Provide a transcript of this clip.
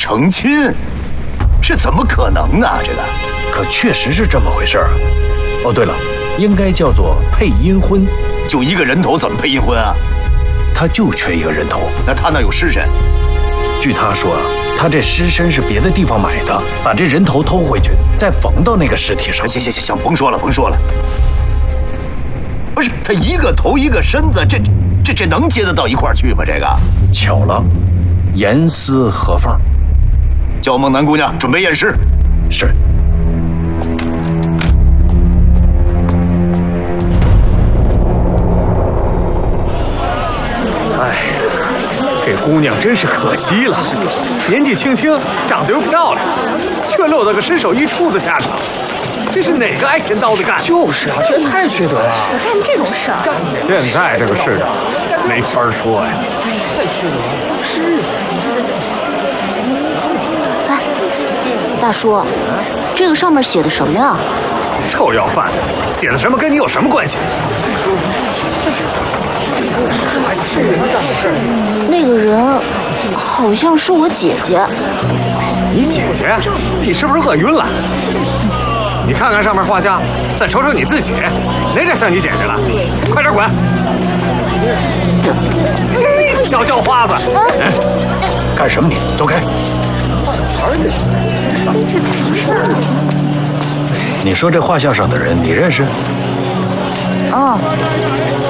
成亲，这怎么可能啊？这个可确实是这么回事啊。哦，对了，应该叫做配阴婚。 就一个人头怎么配阴婚啊？ 他就缺一个人头。 那他那有尸身？ 据他说啊，他这尸身是别的地方买的，把这人头偷回去，再缝到那个尸体上。 行，甭说了，甭说了。不是他一个头一个身子，这能接得到一块儿去吗？这个巧了，严丝合缝。 叫孟南姑娘准备验尸。 是。 哎，这姑娘真是可惜了，年纪轻轻，长得又漂亮，却落得个身首异处的下场。这是哪个挨钱刀的干？ 就是啊，这也太缺德了！ 干这种事儿， 现在这个世道没法说呀。 太缺德了！是。 哎，大叔，这个上面写的什么呀？ 臭要饭，写的什么跟你有什么关系？ 那个人好像是我姐姐。 你姐姐？你是不是饿晕了？你看看上面画像，再瞅瞅你自己，哪点像你姐姐了？快点滚！小叫花子！ 干什么你？走开！ 嗯你说这画像上的人你认识？ 哦，